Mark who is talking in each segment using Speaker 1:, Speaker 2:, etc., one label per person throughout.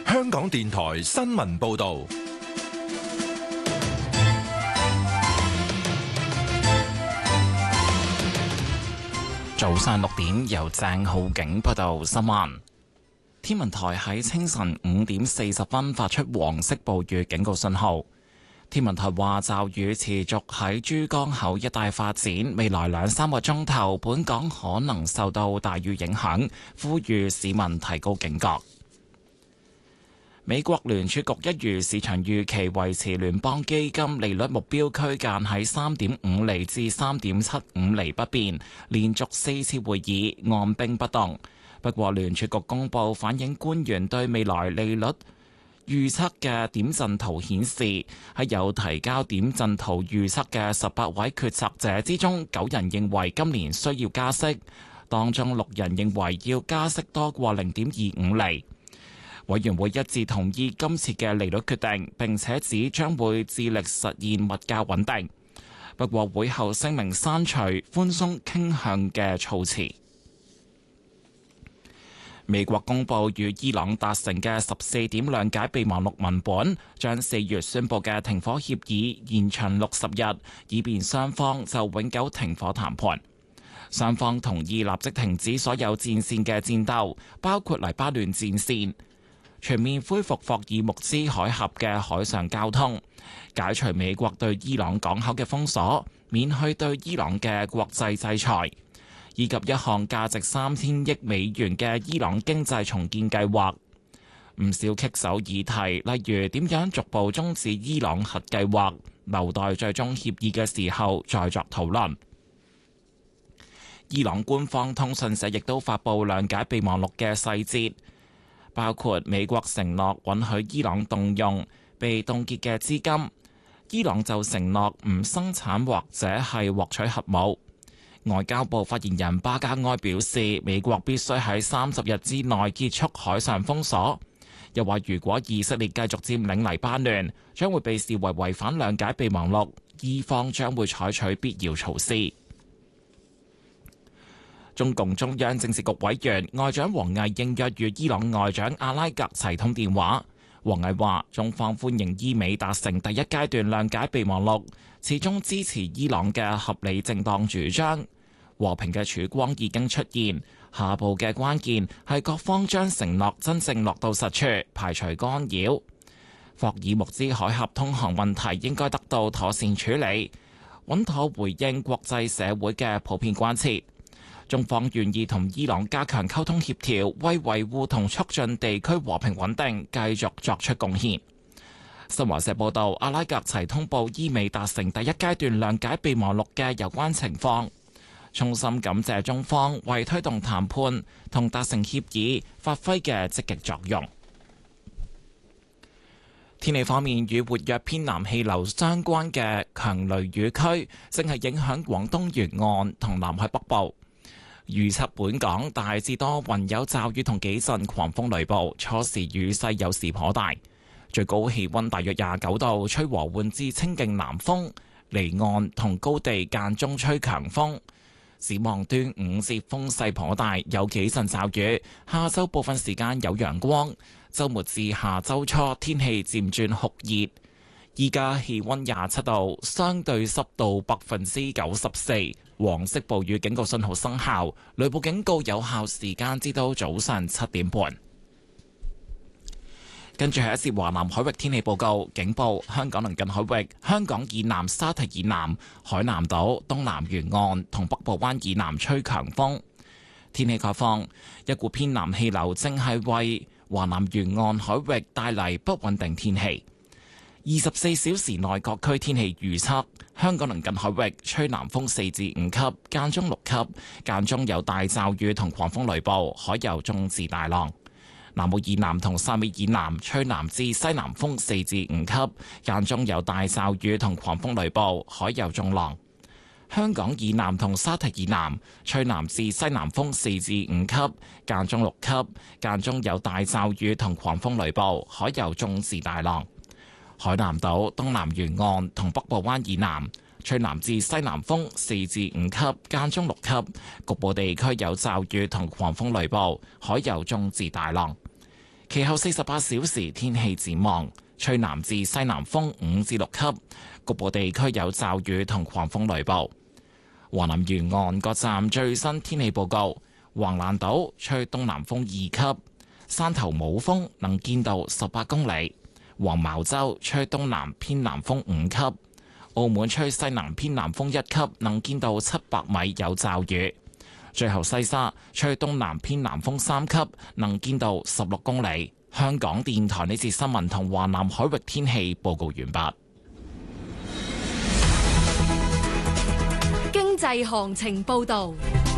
Speaker 1: 香港電台新聞報道。
Speaker 2: 早上6點，由鄭浩景報道新聞。天文台喺清晨5點40分發出黃色暴雨警告信號。天文台話，驟雨持續喺珠江口一帶發展，未來2-3個鐘頭，本港可能受到大雨影響，呼籲市民提高警覺。美國聯儲局一如市場預期維持聯邦基金利率目標區間喺3.5厘至3.75厘不變，連續4次會議按兵不動。不過聯儲局公布反映官員對未來利率預測嘅點陣圖顯示，喺有提交點陣圖預測嘅18位決策者之中，9人認為今年需要加息，當中6人認為要加息多過0.25厘。委員會一致同意今次嘅利率決定，並且指將會致力實現物價穩定。不過會後聲明刪除寬鬆傾向嘅措辭。美國公布與伊朗達成嘅14點諒解備忘錄文本，將4月宣布嘅停火協議延長60日，以便雙方就永久停火談判。雙方同意立即停止所有戰線嘅戰鬥，包括黎巴嫩戰線，全面恢復霍爾木茲海峽嘅海上交通，解除美國對伊朗港口嘅封鎖，免去對伊朗嘅國際制裁，以及一項價值3000億美元嘅伊朗經濟重建計劃。唔少棘手議題，例如點樣逐步終止伊朗核計劃，留待最終協議嘅時候再作討論。伊朗官方通訊社亦都發布諒解備忘錄嘅細節，包括美國承諾允許伊朗動用被凍結嘅資金，伊朗就承諾唔生產或者係獲取核武。外交部發言人巴加埃表示，美國必須喺30日之內結束海上封鎖。又話如果以色列繼續佔領黎巴嫩，將會被視為違反諒解備忘錄，伊方將會採取必要措施。中共中央政治局委員外長王毅應約與伊朗外長阿拉格齊通電話。王毅話：中方歡迎伊美達成第一階段諒解備忘錄，始終支持伊朗嘅合理正當主張。和平嘅曙光已經出現，下步嘅關鍵係各方將承諾真正落到實處，排除干擾。霍爾木茲海峽通航問題應該得到妥善處理，穩妥回應國際社會嘅普遍關切。中方願意同伊朗加強溝通協調，為維護同促進地區和平穩定繼續作出貢獻。新華社報道，阿拉格齊通報伊美達成第一階段諒解備忘錄嘅有關情況，衷心感謝中方為推動談判同達成協議發揮嘅積極作用。天氣方面，與活躍偏南氣流相關嘅強雷雨區正係影響廣東沿岸同南海北部。預測本港大致多雲，有驟雨同幾陣狂風雷暴，初時雨勢有時頗大，最高氣溫大約29度，吹和緩至清勁南風，離岸同高地間中吹強風。展望端午節風勢頗大，有幾陣驟雨，下周部分時間有陽光，周末至下周初天氣漸轉酷熱。依家氣溫27度，相對濕度94%，黃色暴雨警告信號生效，雷暴警告有效時間至到早上7點半。跟住係一節華南海域天氣報告，警報香港鄰近海域、香港以南沙堤以南、海南島東南沿岸同北部灣以南吹強風。天氣概況，一股偏南氣流正係為華南沿岸海域帶嚟不穩定天氣。24小時內各區天氣預測：香港鄰近海域吹南風4至5級，間中6級，間中有大驟雨同狂風雷暴，海有中至大浪。南澳以南同汕尾以南吹南至西南風4至5級，間中有大驟雨同狂風雷暴，海有中浪。香港以南同沙堤以南吹南至西南風4至5級，間中6級，間中有大驟雨同狂風雷暴，海有中至大浪。海南島東南沿岸同北部灣以南吹南至西南風4至5級，間中6級，局部地區有驟雨同狂風雷暴，海有中至大浪。 其後48小時天氣展望，吹南至西南風5至6級，局部地區有驟雨同狂風雷暴。華南沿岸各站最新天氣報告：橫瀾島吹東南風2級，汕頭冇風，能見度18公里；黃茅洲吹東南偏南風5級，澳門吹西南偏南風1級，能見度700米，有驟雨。最後西沙吹東南偏南風3級，能見度16公里。香港電台呢節新聞同華南海域天氣報告完畢。
Speaker 3: 經濟行情報道。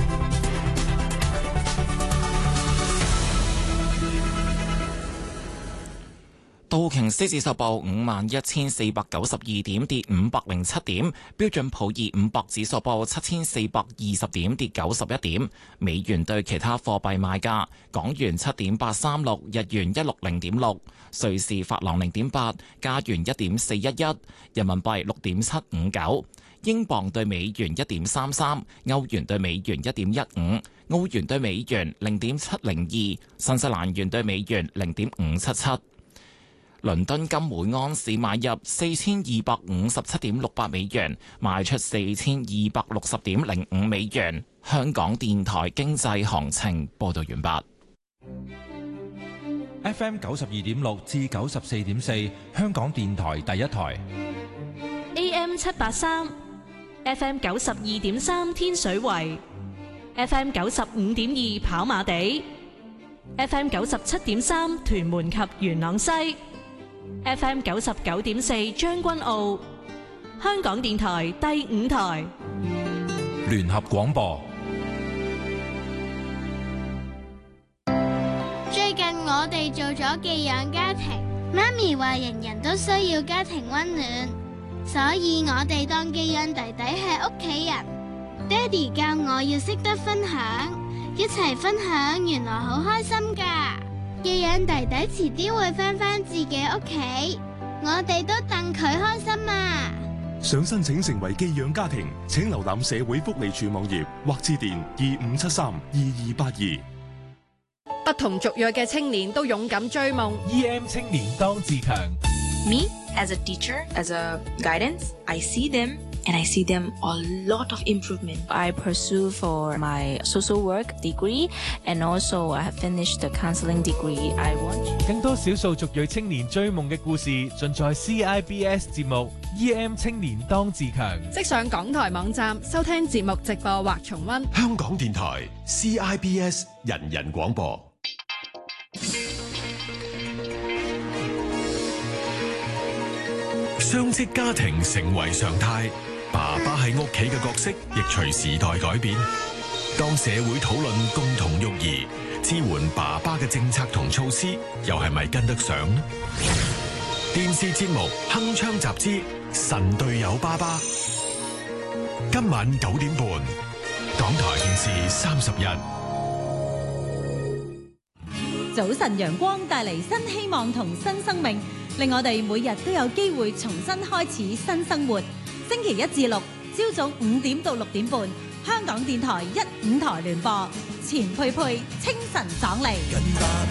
Speaker 2: 道瓊斯指數報51,492點，跌507點；標準普爾500指數報7,420點，跌91點。美元對其他貨幣賣價：港元7.836，日元160.6，瑞士法郎0.8，加元1.411，人民幣6.759，英鎊對美元1.33，歐元對美元1.15，澳元對美元0.702，新西蘭元對美元0.577。倫敦金每盎司買入4257.68美元，賣出4260.05美元。香港電台經濟行情報道完畢。
Speaker 1: FM 92.6至94.4，香港電台第一台。
Speaker 3: AM 783 ，FM 92.3天水圍，FM 95.2跑馬地，FM 97.3屯門及元朗西。FM 99.4將軍澳，香港電台第5台
Speaker 1: 聯合廣播。
Speaker 4: 最近我哋做咗寄養家庭，媽咪話人人都需要家庭溫暖，所以我哋當寄養弟弟係屋企人。爹哋教我要識得分享，一齊分享原來好開心㗎。寄養弟弟遲啲會返自己屋企，我哋都戥佢開心啊！
Speaker 5: 想申請成為寄養家庭，請瀏覽社會福利署網頁或致電25732282。
Speaker 6: 不同族裔嘅青年都勇敢追夢。
Speaker 7: EM 青年當自強。
Speaker 8: Me as a teacher, as a guidance, I see them. And I see them a lot of improvement.
Speaker 9: I pursue for my social work degree, and also I have finished the counseling degree. I want
Speaker 7: 更多少數族裔青年追夢嘅故事，盡在 CIBS 節目 EM 青年當自強。
Speaker 6: 即上港台網站收聽節目直播或重溫。
Speaker 5: 香港電台 CIBS 人人廣播。雙職家庭成為常態。爸爸喺屋企嘅角色亦隨時代改變。當社會討論共同育兒，支援爸爸嘅政策同措施，又係咪跟得上呢？電視節目《鏗鏘集之神隊友爸爸》，今晚9點半，港台電視31。
Speaker 10: 早晨陽光帶嚟新希望同新生命，令我哋每日都有機會重新開始新生活。星期1至6，朝早5點到6點半，香港電台1、5台聯播，錢佩佩清晨爽利。